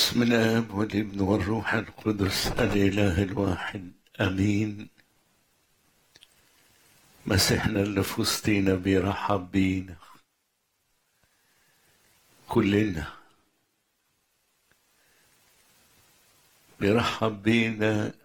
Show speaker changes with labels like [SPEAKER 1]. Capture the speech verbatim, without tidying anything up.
[SPEAKER 1] بسم الآب والابن والروح القدس الإله الواحد آمين. مسيحنا اللي في وسطينا بيرحب بينا كلنا، بيرحب بينا